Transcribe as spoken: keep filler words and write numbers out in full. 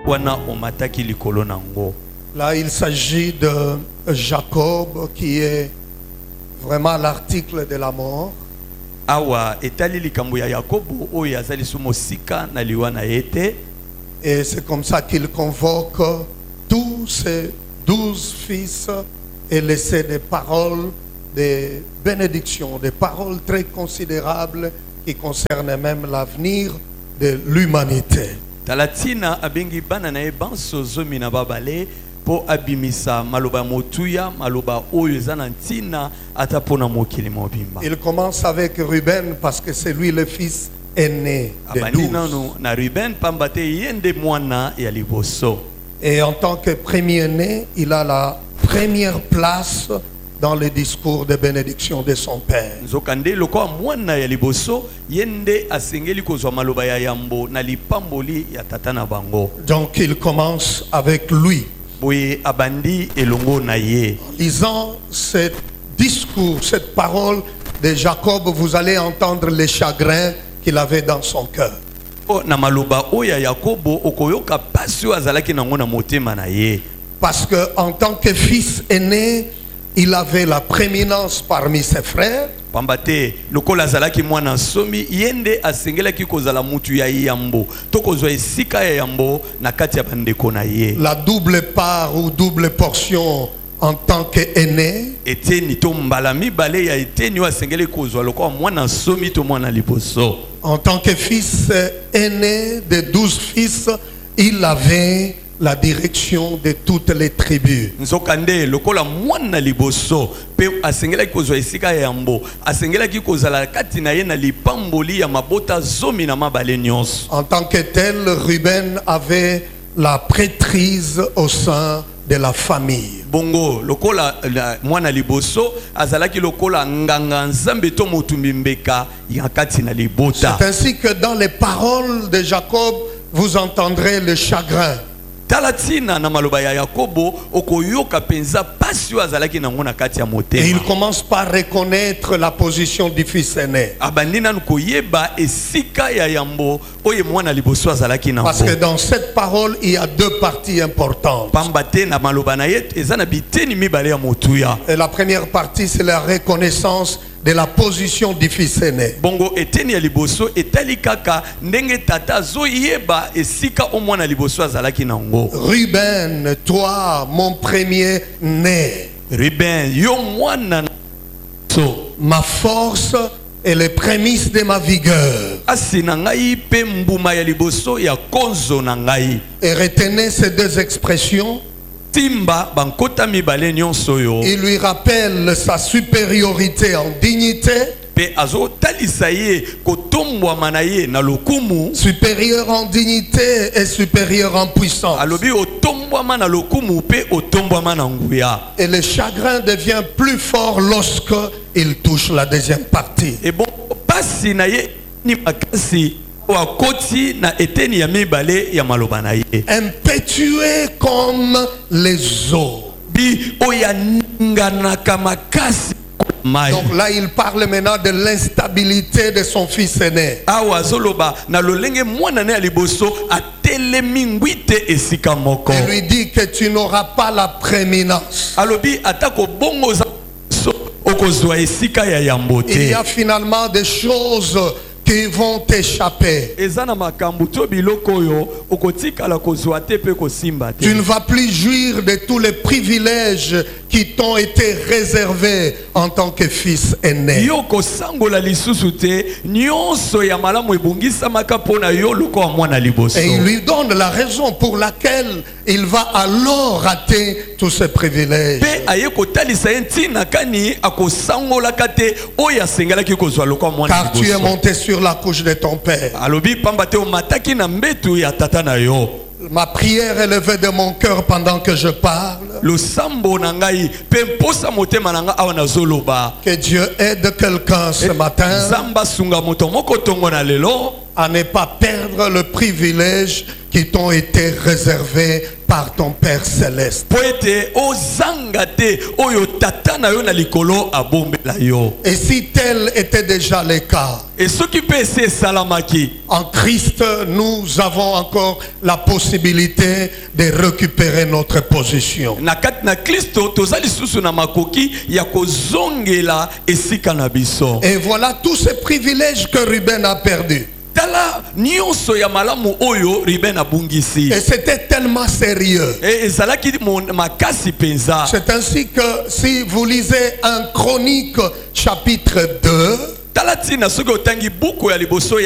Là, il s'agit de Jacob qui est vraiment l'article de la mort. Et c'est comme ça qu'il convoque tous ses douze fils et laisse des paroles, des bénédictions, des paroles très considérables qui concernent même l'avenir de l'humanité. Talatina abengi bana na ebanso zomi na babale po abimisa maloba motuya maloba oyo zanantina atapona mokili mobimba. Il commence avec Ruben parce que c'est lui le fils aîné des douze. Na Ruben pambate yende mwana ya liboso. Et en tant que premier-né, il a la première place dans le discours de bénédiction de son père. Nzokande loko mwana ya liboso yende asengeli kozwa maloba ya yambo na lipamboli ya tata na bango. Donc il commence avec lui. Boye abandi elongo na ye. En lisant ce discours, cette parole de Jacob, vous allez entendre les chagrins qu'il avait dans son cœur. Na maloba oya Yakobo okoyoka pasio azalaki nango na motema na ye. Parce que en tant que fils aîné, il avait la prééminence parmi ses frères. Pambate lokola azalaki mwana somi yende asengelaki kozala mutu ya yambo tokozwa esika ya yambo na kati ya bandeko na ye. La double part ou double portion en tant qu'aîné. Eteni to mbala mibale ya eteni wa sengeli kozwa lokola mwana somi to mwana liboso. En tant que fils aîné de douze fils, il avait la direction de toutes les tribus. Nzokande lokola mwana liboso pe asengela kozwa esika ya yambo asengela ki kozala kati na ye na lipamboli ya mabota zomi na mabale nyonso. En tant que tel, Ruben avait la prêtrise au sein de la famille. Bongo lokola mwana liboso azalaki lokola nganga nzambe to motumbi mbeka ya kati na libota. C'est ainsi que dans les paroles de Jacob vous entendrez le chagrin. Talatina na maloba ya Yakobo okoyoka penza pasio azalaki nango na kati ya motema. Et il commence par reconnaître la position du fils aîné. Abandina nkoyeba esika ya yambo oye mwana liboso azalaki nango. Parce que dans cette parole il y a deux parties importantes. Pambate na maloba na ye ezana biteni mibale ya motuya. Et la première partie c'est la reconnaissance de la position du fils aîné. Bongo eteni ya liboso etali kaka ndenge tata zo yeba esika o mwana liboso azalaki nango. Ruben, toi mon premier né. Ruben yo mwana so ma force et les prémices de ma vigueur. Asi na ngai pe mbuma ya liboso ya konzo na ngai. Et retenez ces deux expressions. Timba bankota mibale nyonso yo. Il lui rappelle sa supériorité en dignité. Pe azo talisa ye kotombwa manaye na lokumu. Supérieur en dignité et supérieur en puissance. Alobi otombwa mana lokumu pe otombwa mana nguya. Et le chagrin devient plus fort lorsque il touche la deuxième partie. Et bon pasi na ye ni makasi. Impétueux comme les eaux. Donc là il parle maintenant de l'instabilité de son fils aîné. Il lui dit que tu n'auras pas la prééminence. Il y a finalement des choses qui vont t'échapper. Tu ne vas plus jouir de tous les privilèges qui t'ont été réservés en tant que fils aîné. Et il lui donne la raison pour laquelle il va alors rater tous ces privilèges. Car tu es monté sur la couche de ton père. Ma prière est levée de mon cœur pendant que je parle. Que Dieu aide quelqu'un ce matin à ne pas perdre le privilège qui t'ont été réservés par ton Père Céleste. po ete ozanga te oyo tata na yo na likolo abombela yo. Et si tel était déjà le cas, Et soki pe ese esalamaki, en Christ, nous avons encore la possibilité de récupérer notre position. na kati na Kristo toza lisusu na makoki ya kozongela esika na biso. Et voilà tous ces privilèges que Ruben a perdus. Tala nyonso ya malamu oyo Ruben abungisi. Et c'était tellement sérieux. E ezalaki mon- makasi penza. C'est ainsi que si vous lisez un Chronique chapitre deux, Tala tina soki otangi buku ya liboso ya